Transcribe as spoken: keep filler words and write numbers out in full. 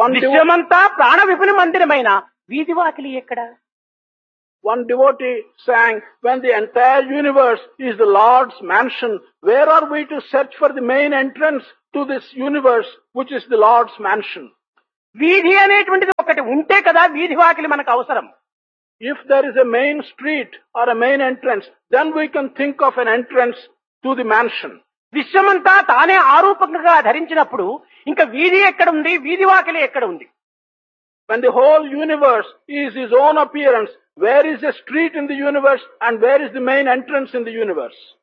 One, devo- విశ్వమంతా ప్రాణ విపుని మందిరమైన వీధి వాకిలి ఎక్కడ? one devotee sang, when the entire universe is the Lord's mansion, where are we to search for the main entrance to this universe, which is the Lord's mansion? వీధి అనేటువంటిది ఒకటి ఉంటే కదా వీధి వాకిలి మనకు అవసరం. If there is a main street or a main entrance, then we can think of an entrance to the mansion. విశ్వమంతా తానే ఆరూపకంగా ధరించినప్పుడు ఇంకా వీధి ఎక్కడ ఉంది, వీధి వాకిలి ఎక్కడ ఉంది? When the whole universe is his own appearance, where is the street in the universe and where is the main entrance in the universe?